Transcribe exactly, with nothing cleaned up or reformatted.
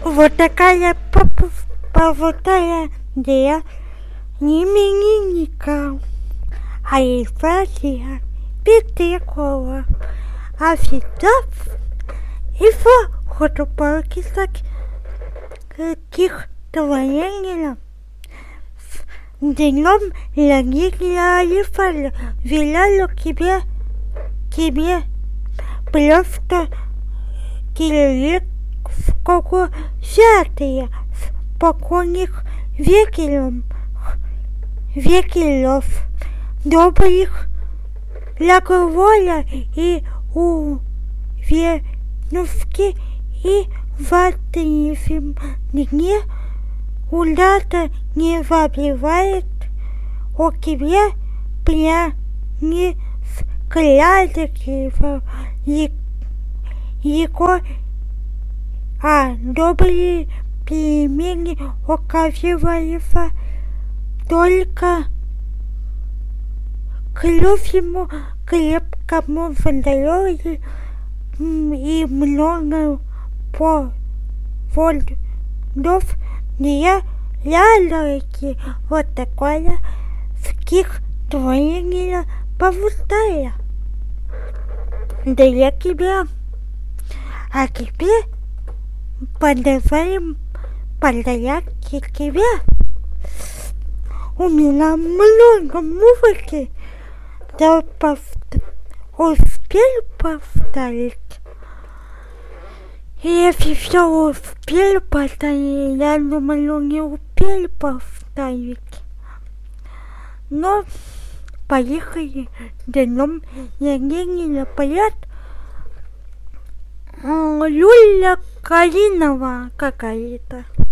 Вот такая поводая для именинника Александра Петрикова. А всегда и фото покисать каких творения днем родителя Алифана велела тебе тебе просто кирилликовку святые покойных векелем векелов добрых Лаговоля и у Венуски и в этом дне улята не выбивает о тебе прямо складывал его, а добрые племени оказываются только клюв ему крепкому здоровью и много поводов для радости. Вот такое ских творения повустая для тебя. А теперь подаваем подарки тебе. У меня много музыки, да успел повторить. Если все успел повторить, я думаю, не успел повторить. Но поехали днем рождения поет Юля Калинова какая-то.